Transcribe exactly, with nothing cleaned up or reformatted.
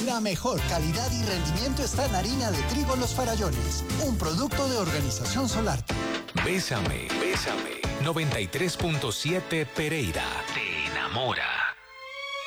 La mejor calidad y rendimiento está en harina de trigo Los Farallones, un producto de Organización Solarte. Bésame, bésame. noventa y tres punto siete Pereira. Te enamora.